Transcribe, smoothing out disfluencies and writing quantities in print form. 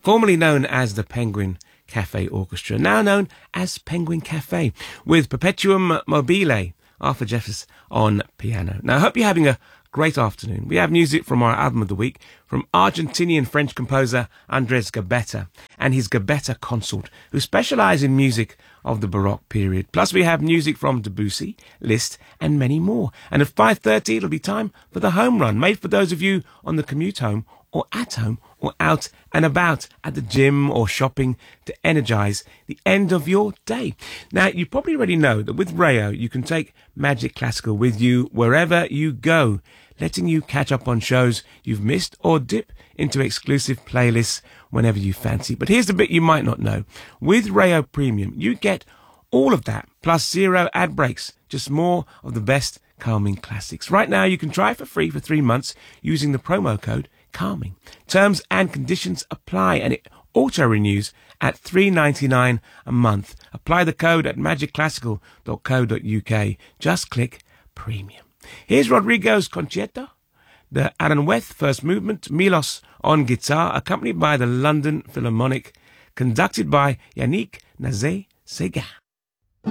formerly known as the Penguin Cafe Orchestra, now known as Penguin Cafe, with Perpetuum Mobile, Arthur Jeffers on piano. Now, I hope you're having a great afternoon. We have music from our album of the week from Argentinian-French composer Andres Gabetta and his Gabetta Consort, who specialise in music of the Baroque period. Plus, we have music from Debussy, Liszt, and many more. And at 5:30, it'll be time for the home run, made for those of you on the commute home or at home or out and about at the gym or shopping to energise the end of your day. Now, you probably already know that with Rayo, you can take Magic Classical with you wherever you go, letting you catch up on shows you've missed or dip into exclusive playlists whenever you fancy. But here's the bit you might not know. With Rayo Premium, you get all of that, plus 0 ad breaks, just more of the best calming classics. Right now, you can try it for free for 3 months using the promo code CALMING. Terms and conditions apply, and it auto-renews at $3.99 a month. Apply the code at magicclassical.co.uk. Just click Premium. Here's Rodrigo's Concerto, the Aranjuez First Movement, Milos on guitar, accompanied by the London Philharmonic, conducted by Yannick Nazé-Séguin.